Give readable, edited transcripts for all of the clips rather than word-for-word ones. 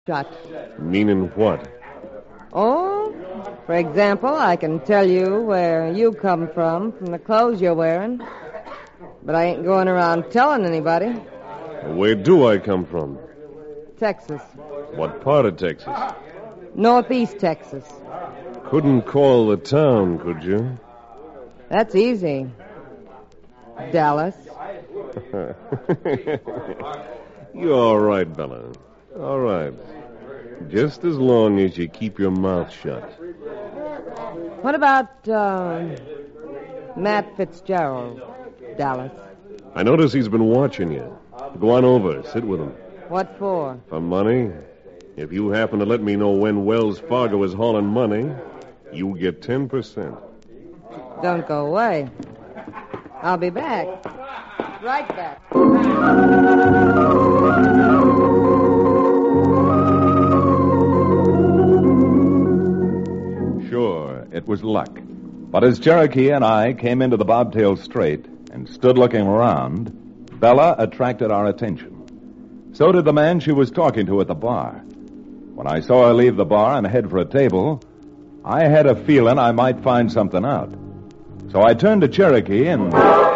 shut. Meaning what? Oh, for example, I can tell you where you come from the clothes you're wearing. But I ain't going around telling anybody. Where do I come from? Texas. What part of Texas? Northeast Texas. Couldn't call the town, could you? That's easy. Dallas. You're all right, Bella. All right. Just as long as you keep your mouth shut. What about Matt Fitzgerald, Dallas? I notice he's been watching you. Go on over. Sit with him. What for? For money? If you happen to let me know when Wells Fargo is hauling money, you get 10%. Don't go away. I'll be back. Right back. Sure, it was luck. But as Cherokee and I came into the Bobtail Strait and stood looking around, Bella attracted our attention. So did the man she was talking to at the bar. When I saw her leave the bar and head for a table, I had a feeling I might find something out. So I turned to Cherokee and...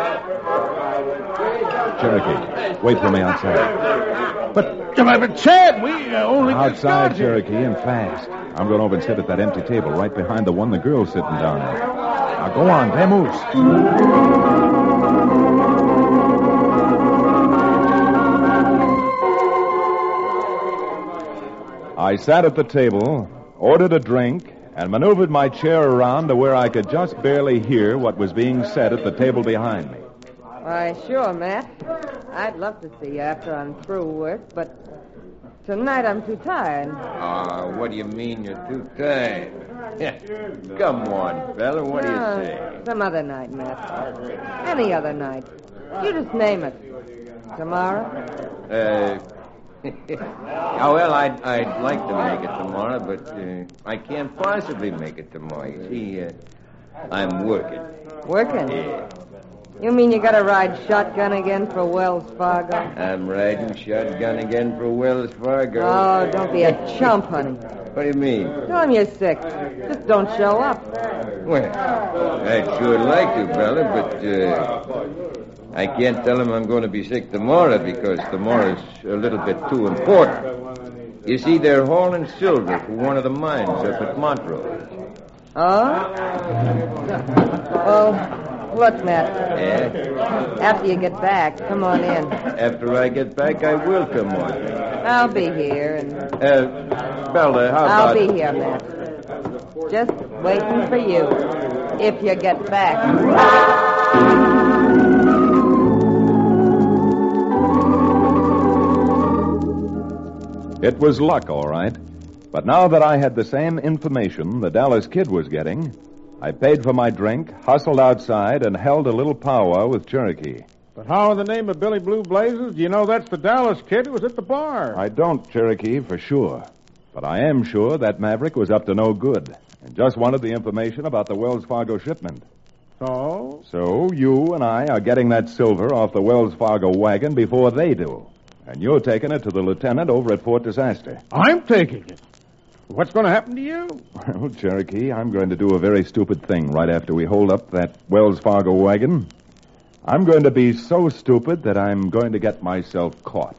Cherokee, wait for me outside. But, Chad, we only got Outside, started. Cherokee, and fast. I'm going over and sit at that empty table right behind the one the girl's sitting down at. Now, go on, vamoose. I sat at the table, ordered a drink, and maneuvered my chair around to where I could just barely hear what was being said at the table behind me. Why, sure, Matt. I'd love to see you after I'm through work, but tonight I'm too tired. What do you mean you're too tired? Come on, fella, what do you say? Some other night, Matt. Any other night. You just name it. Tomorrow? Well, I'd like to make it tomorrow, but I can't possibly make it tomorrow. You see, I'm working. Working? Yeah. You mean you gotta ride shotgun again for Wells Fargo? I'm riding shotgun again for Wells Fargo. Oh, don't be a chump, honey. What do you mean? Tell him you're sick. Just don't show up. Well, I'd sure like to, fella, but I can't tell him I'm going to be sick tomorrow because tomorrow's a little bit too important. You see, they're hauling silver for one of the mines up at Montrose. Oh? Well, look, Matt. Yeah? After you get back, come on in. After I get back, I will come on. I'll be here, and Bella, how I'll about... be here, Matt. Just waiting for you, if you get back. It was luck, all right. But now that I had the same information the Dallas Kid was getting, I paid for my drink, hustled outside, and held a little powwow with Cherokee. But how in the name of Billy Blue Blazes do you know that's the Dallas Kid who was at the bar? I don't, Cherokee, for sure. But I am sure that Maverick was up to no good and just wanted the information about the Wells Fargo shipment. So? So you and I are getting that silver off the Wells Fargo wagon before they do. And you're taking it to the lieutenant over at Fort Disaster. I'm taking it. What's going to happen to you? Well, Cherokee, I'm going to do a very stupid thing right after we hold up that Wells Fargo wagon. I'm going to be so stupid that I'm going to get myself caught.